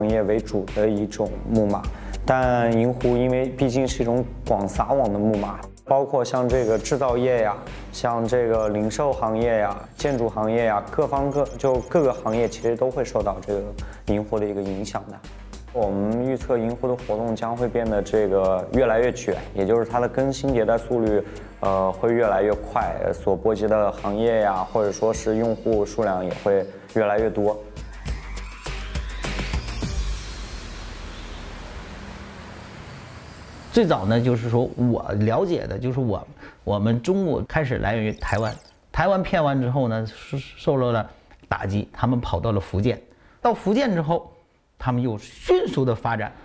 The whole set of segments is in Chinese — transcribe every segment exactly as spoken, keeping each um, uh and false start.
行业为主的一种木马。但银狐因为毕竟是一种广撒网的木马，包括像这个制造业呀，像这个零售行业呀、建筑行业呀，各方各就各个行业其实都会受到这个银狐的一个影响的。我们预测银狐的活动将会变得这个越来越卷，也就是它的更新迭代速率，呃，会越来越快，所波及的行业呀，或者说是用户数量也会越来越多。 最早呢，就是说我了解的，就是我我们中国开始来源于台湾，台湾骗完之后呢，受受到了打击，他们跑到了福建，到福建之后。他们又迅速的发展，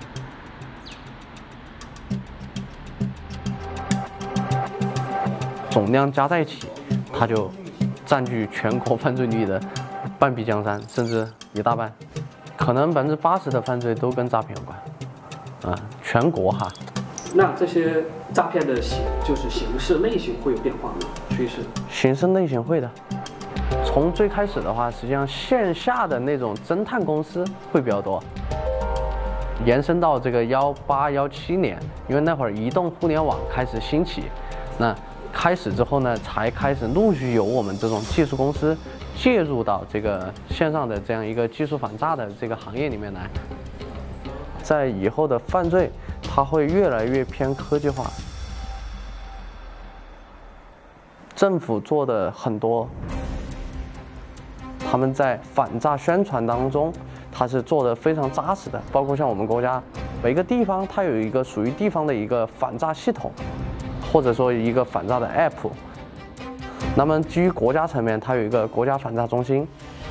总量加在一起，它就占据全国犯罪率的半壁江山，甚至一大半，可能百分之八十的犯罪都跟诈骗有关，啊，全国哈。 那这些诈骗的形就是形式类型会有变化吗？趋势？ 形式类型会的。从最开始的话，实际上线下的那种侦探公司会比较多，延伸到这个幺八幺七年，因为那会儿移动互联网开始兴起，那开始之后呢，才开始陆续有我们这种技术公司介入到这个线上的这样一个技术反诈的这个行业里面来。在以后的犯罪，它会越来越偏科技化，政府做的很多。他们在反诈宣传当中，它是做得非常扎实的，包括像我们国家每个地方，它有一个属于地方的一个反诈系统，或者说一个反诈的 app。那么基于国家层面，它有一个国家反诈中心。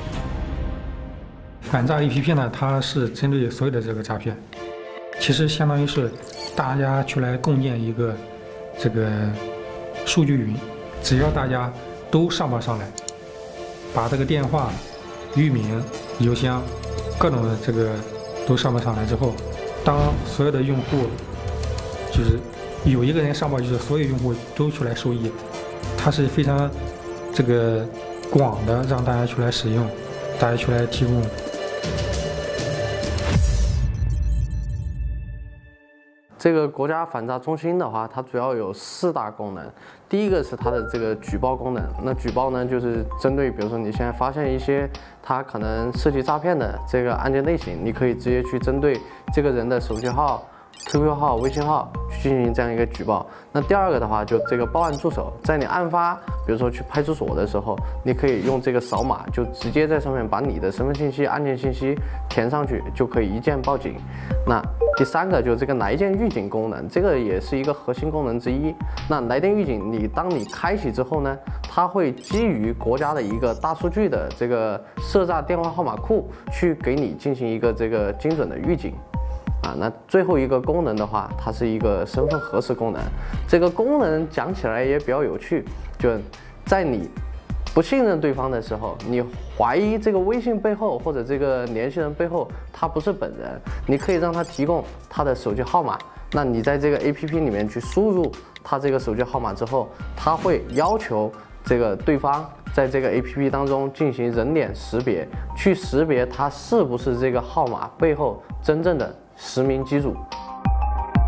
反诈 A P P 呢，它是针对所有的这个诈骗，其实相当于是大家去来共建一个这个数据云，只要大家都上报上来。把这个电话、域名、邮箱各种的这个都上报上来之后，当所有的用户就是有一个人上报，就是所有用户都出来受益，它是非常这个广的，让大家出来使用，大家出来提供。 这个国家反诈中心的话，它主要有四大功能。第一个是它的这个举报功能，那举报呢，就是针对比如说你现在发现一些它可能涉及诈骗的这个案件类型，你可以直接去针对这个人的手机号、Q Q 号、微信号去进行这样一个举报。那第二个的话，就这个报案助手，在你案发，比如说去派出所的时候，你可以用这个扫码，就直接在上面把你的身份信息、案件信息填上去，就可以一键报警。那第三个就是这个来电预警功能，这个也是一个核心功能之一。那来电预警，你当你开启之后呢，它会基于国家的一个大数据的这个涉诈电话号码库，去给你进行一个这个精准的预警。啊，那最后一个功能的话，它是一个身份核实功能。这个功能讲起来也比较有趣，就在你不信任对方的时候，你怀疑这个微信背后或者这个联系人背后他不是本人，你可以让他提供他的手机号码。那你在这个 A P P 里面去输入他这个手机号码之后，他会要求这个对方在这个 A P P 当中进行人脸识别，去识别他是不是这个号码背后真正的实名机主。